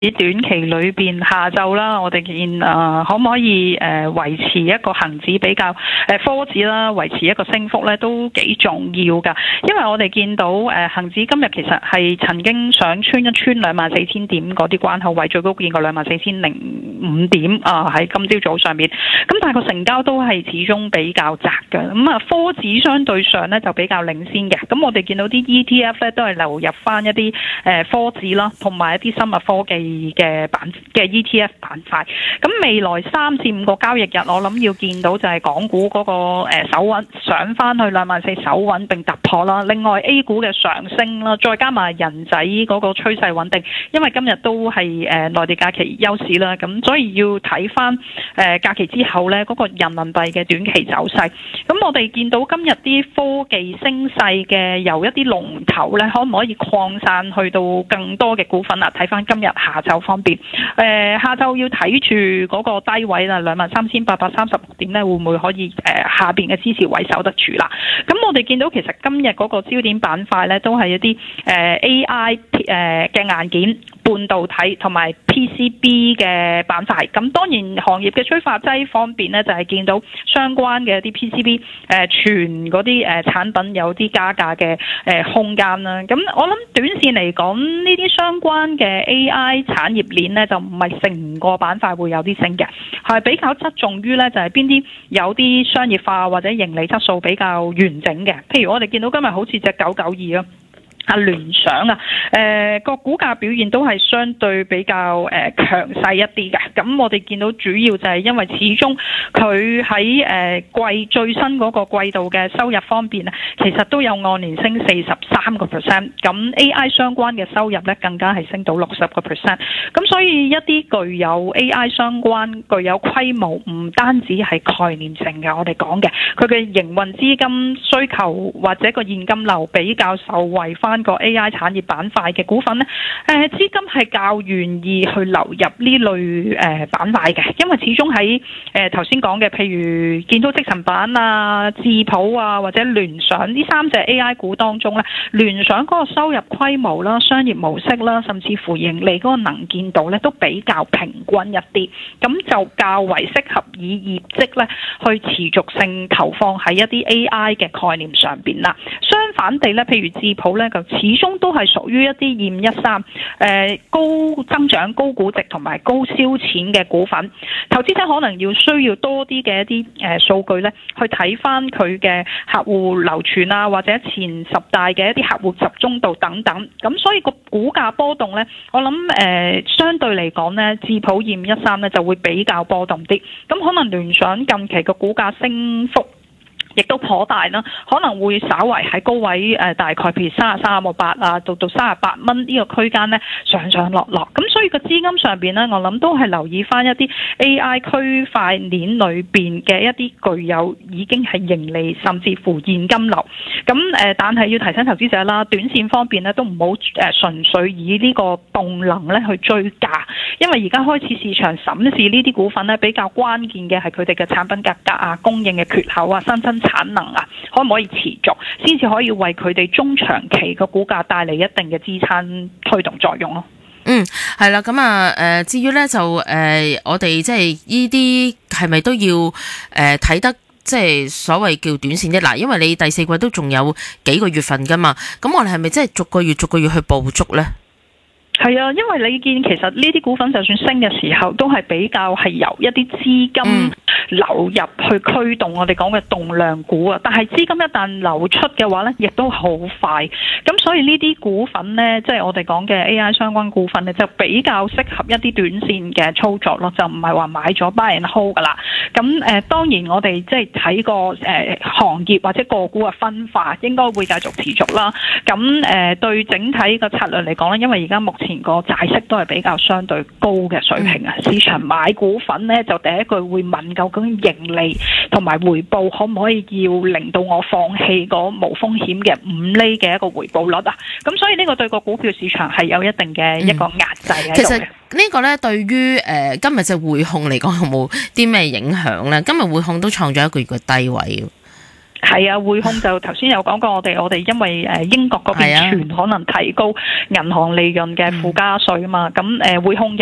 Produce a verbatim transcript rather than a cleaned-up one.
短期裏邊下晝啦，我哋見誒、呃、可唔可以誒、呃、維持一個恒指比較誒、呃、科指啦，維持一個升幅咧都幾重要㗎。因為我哋見到誒、呃、恒指今日其實係曾經想穿一穿兩萬四千點嗰啲關口位，最高見過兩萬四千零五點啊，喺今朝早上面。咁但係個成交都係始終比較窄嘅。咁啊科指相對上咧就比較領先嘅。咁我哋見到啲 E T F 咧都係流入翻一啲誒、呃、科指啦，同埋一啲生物科技嘅板嘅 E T F 板塊，咁未來三至五個交易日，我諗要見到就係港股嗰個誒守穩上翻去兩萬四守穩並突破啦。另外 A 股嘅上升啦，再加埋人仔嗰個趨勢穩定，因為今日都係誒內地假期休市啦，咁所以要睇翻誒假期之後呢嗰個人民幣嘅短期走勢。咁我哋見到今日啲科技升勢嘅由一啲龍頭呢，可唔可以擴散去到更多嘅股份啦？睇翻今日下晝方面，誒、呃、下晝要睇住嗰個低位啦，兩萬三千八百三十六點咧，會唔會可以誒、呃、下邊嘅支持位守得住啦？咁我哋見到其實今日嗰個焦點板塊咧，都係一啲誒、呃、A I 誒嘅硬件、半導體同埋 P C B 嘅板塊。咁當然行業嘅催化劑方面咧，就係、是、見到相關嘅一啲 P C B 誒、呃、全嗰啲誒產品有啲加價嘅誒、呃、空間啦。咁我諗短線嚟講，呢啲相關嘅 A I 產業鏈咧就唔係成個板塊會有啲升嘅，係比較側重於咧就係邊啲有啲商業化或者盈利質素比較完整嘅。譬如我哋見到今日好似隻九九二啊。啊聯想啊，誒、呃、個股價表現都係相對比較誒、呃、強勢一啲嘅。咁我哋見到主要就係因為始終佢喺誒季最新嗰個季度嘅收入方面咧，其實都有按年升四十三個 percent。咁 A I 相關嘅收入咧更加係升到六十個 percent。咁所以一啲具有 A I 相關、具有規模，唔單止係概念性嘅，我哋講嘅佢嘅營運資金需求或者個現金流比較受惠翻個 A I 產業板塊嘅股份呢，誒資金係較願意去流入呢類誒板塊嘅，因為始終喺誒頭先講嘅，譬如建滔積層板啊、智譜啊或者聯想呢三隻 A I 股當中呢，聯想嗰個收入規模啦、商業模式啦，甚至乎盈利嗰個能見度呢，都比較平均一啲，咁就較為適合以業績呢去持續性投放喺一啲 A I 嘅概念上邊啦。相反地呢，譬如智譜呢，就始終都係屬於一啲二五一三誒高增長、高估值同埋高燒錢嘅股份。投資者可能要需要多啲嘅一啲誒數據咧，去睇翻佢嘅客戶流傳啊，或者前十大嘅一啲客戶集中度等等。咁所以個股價波動咧，我諗誒、呃、相對嚟講咧，智譜二五一三咧就會比較波動啲。咁可能聯想近期個股價升幅亦都頗大啦，可能會稍為喺高位誒、呃，大概譬如三十三個八啊，到到三十八蚊呢個區間咧上上落落。咁所以個資金上邊咧，我諗都係留意翻一啲 A I 區塊鏈裏邊嘅一啲具有已經係盈利甚至乎現金流。咁誒、呃，但係要提醒投資者啦，短線方面咧都唔好誒純粹以呢個動能咧去追價，因為而家開始市場審視呢啲股份咧，比較關鍵嘅係佢哋嘅產品價格啊、供應嘅缺口啊、新增產能啊，可唔可以持續，先至可以為佢哋中長期嘅股價帶嚟一定嘅支撐推動作用咯。 嗯，係啦，咁啊，誒、呃，至於咧就誒、呃，我哋即係呢啲係咪都要誒睇、呃、得即係所謂叫短線啫？嗱，因為你第四季都仲有幾個月份噶嘛，咁我哋係咪即係逐個月逐個月去捕捉咧？ 係啊，因為你見其實呢啲股份就算升嘅時候，都係比較係由一啲資金流入去驅動我哋講嘅動量股啊。但係資金一旦流出嘅話呢，亦都好快。咁所以呢啲股份呢，即係我哋講嘅 A I 相關股份呢，就比較適合一啲短線嘅操作咯，就唔係話買咗 buy and hold 噶啦。咁誒、呃，當然我哋即係睇個誒行業或者個股嘅分化，應該會繼續持續啦。咁誒、呃，對整體個策略嚟講呢，因為而家目前個債息都係比較相對高嘅水平啊，市場買股份呢，就第一句會問究竟盈利同埋回報可唔可以要令到我放棄個無風險嘅五厘嘅一個回報率啊？咁所以呢個對個股票市場係有一定嘅一個壓制喺度嘅。 其實呢個呢，對於誒、呃、今日隻匯控嚟講有冇啲咩影響呢？今日匯控都創咗一個月嘅低位。 係啊，匯控就頭先有講過，我哋我哋因為誒英國嗰邊全可能提高銀行利潤嘅附加稅啊嘛，咁誒匯控